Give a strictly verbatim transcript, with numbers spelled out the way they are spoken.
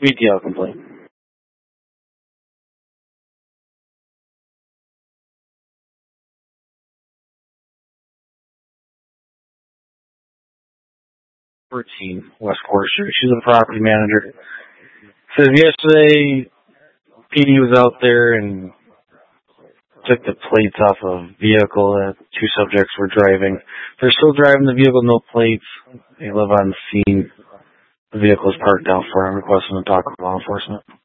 B T L complaint. fourteen West Court Street. She's a property manager. Says yesterday, P D was out there and took the plates off of a vehicle that two subjects were driving. They're still driving the vehicle, no plates. They live on the scene. The vehicle is parked out for. I'm requesting to talk with law enforcement.